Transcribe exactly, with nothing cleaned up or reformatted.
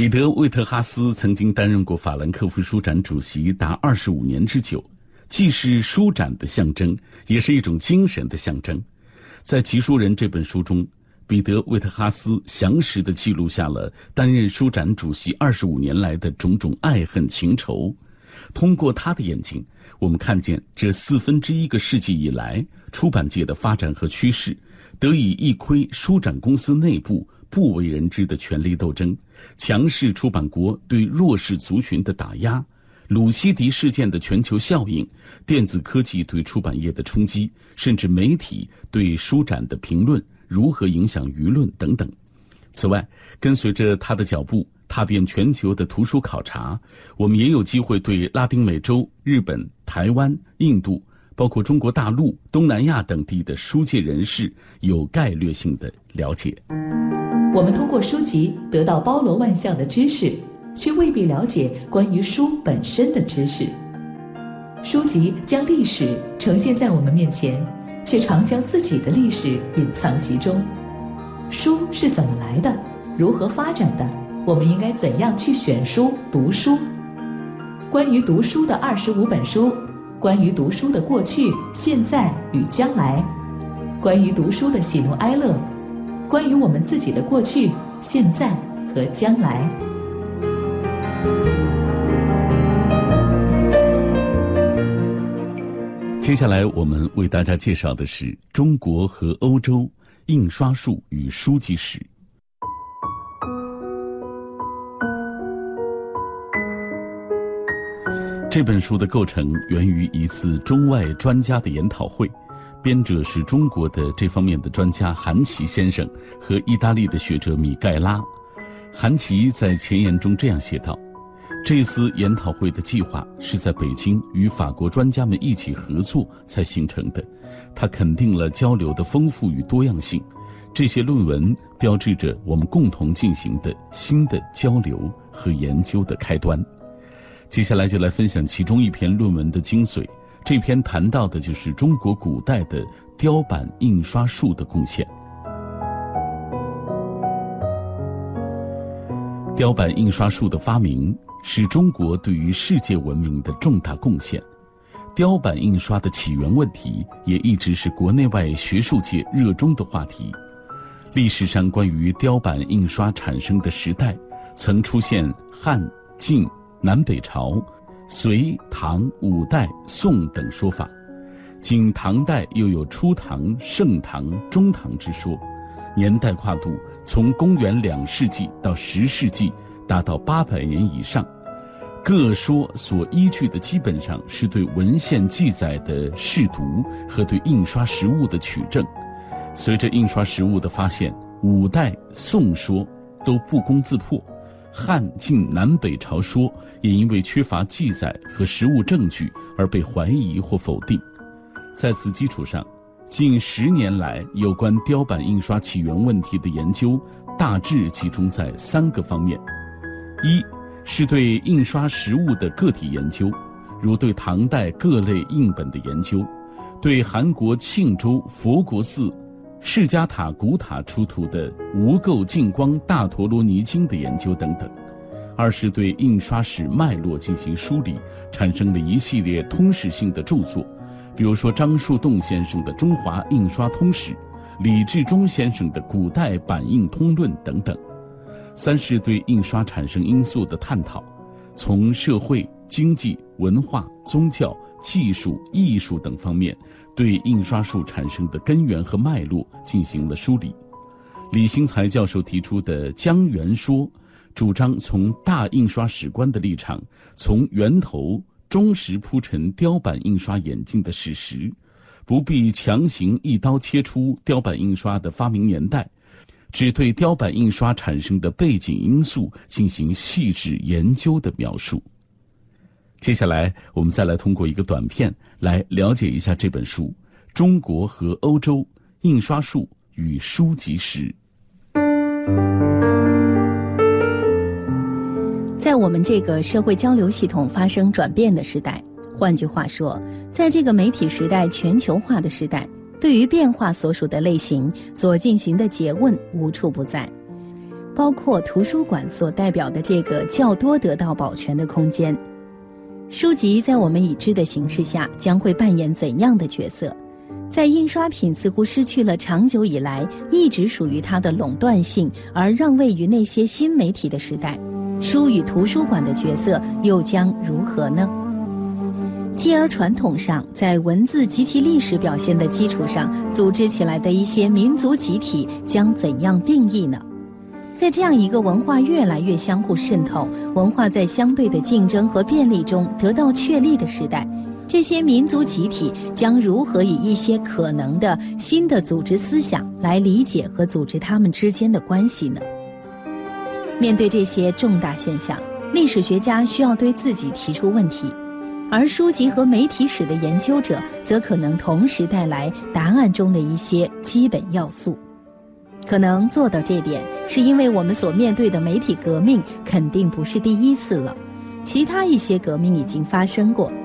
彼得·魏特哈斯曾经担任过法兰克福书展主席达二十五年之久，既是书展的象征，也是一种精神的象征。在《集书人》这本书中，彼得·魏特哈斯详实地记录下了担任书展主席二十五年来的种种爱恨情仇。通过他的眼睛，我们看见这四分之一个世纪以来出版界的发展和趋势，得以一窥书展公司内部不为人知的权力斗争，强势出版国对弱势族群的打压，鲁西迪事件的全球效应，电子科技对出版业的冲击，甚至媒体对书展的评论如何影响舆论等等。此外，跟随着他的脚步踏遍全球的图书考察，我们也有机会对拉丁美洲、日本、台湾、印度，包括中国大陆、东南亚等地的书界人士有概略性的了解。 我们通过书籍得到包罗万象的知识，却未必了解关于书本身的知识。书籍将历史呈现在我们面前，却常将自己的历史隐藏其中。书是怎么来的？如何发展的？我们应该怎样去选书、读书？关于读书的二十五本书，关于读书的过去、现在与将来，关于读书的喜怒哀乐，关于我们自己的过去、现在和将来。 接下来我们为大家介绍的是中国和欧洲印刷术与书籍史。这本书的构成源于一次中外专家的研讨会，编者是中国的这方面的专家韩琦先生和意大利的学者米盖拉。韩琦在前言中这样写道：这次研讨会的计划是在北京与法国专家们一起合作才形成的，它肯定了交流的丰富与多样性。这些论文标志着我们共同进行的新的交流和研究的开端。接下来就来分享其中一篇论文的精髓，这篇谈到的就是中国古代的雕版印刷术的贡献。雕版印刷术的发明是中国对于世界文明的重大贡献。雕版印刷的起源问题也一直是国内外学术界热衷的话题。历史上关于雕版印刷产生的时代，曾出现汉、晋、南北朝、隋、唐、五代、宋等说法，仅唐代又有初唐、盛唐、中唐之说，年代跨度从公元两世纪到十世纪，达到八百年以上。各说所依据的基本上是对文献记载的试读和对印刷实物的取证。随着印刷实物的发现，五代、宋说都不攻自破，汉、晋、南北朝说也因为缺乏记载和实物证据而被怀疑或否定。在此基础上，近十年来有关雕版印刷起源问题的研究大致集中在三个方面：一是对印刷实物的个体研究，如对唐代各类印本的研究，对韩国庆州佛国寺释迦塔古塔出土的无垢净光大陀罗尼经的研究等等；二是对印刷史脉络进行梳理，产生了一系列通识性的著作，比如说张树栋先生的《中华印刷通史》，李志忠先生的《古代版印通论》等等；三是对印刷产生因素的探讨，从社会、经济、文化、宗教、技术、艺术等方面对印刷术产生的根源和脉络进行了梳理。李兴才教授提出的江源说，主张从大印刷史观的立场，从源头忠实铺陈雕版印刷演进的史实，不必强行一刀切出雕版印刷的发明年代，只对雕版印刷产生的背景因素进行细致研究的描述。接下来我们再来通过一个短片来了解一下这本书《中国和欧洲印刷术与书籍史》。 在我们这个社会交流系统发生转变的时代，换句话说，在这个媒体时代全球化的时代，对于变化所属的类型所进行的诘问无处不在。 包括图书馆所代表的这个较多得到保全的空间。书籍在我们已知的形式下将会扮演怎样的角色？在印刷品似乎失去了长久以来一直属于它的垄断性，而让位于那些新媒体的时代，书与图书馆的角色又将如何呢？继而传统上在文字及其历史表现的基础上组织起来的一些民族集体将怎样定义呢？在这样一个文化越来越相互渗透，文化在相对的竞争和便利中得到确立的时代，这些民族集体将如何以一些可能的新的组织思想来理解和组织他们之间的关系呢？面对这些重大现象，历史学家需要对自己提出问题，而书籍和媒体史的研究者则可能同时带来答案中的一些基本要素。可能做到这点，是因为我们所面对的媒体革命肯定不是第一次了，其他一些革命已经发生过，